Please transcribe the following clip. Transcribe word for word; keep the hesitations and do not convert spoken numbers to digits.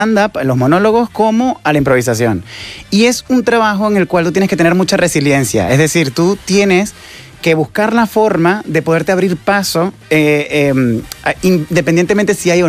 stand-up, los monólogos, como a la improvisación. Y es un trabajo en el cual tú tienes que tener mucha resiliencia. Es decir, tú tienes que buscar la forma de poderte abrir paso, eh, eh, independientemente si hay o no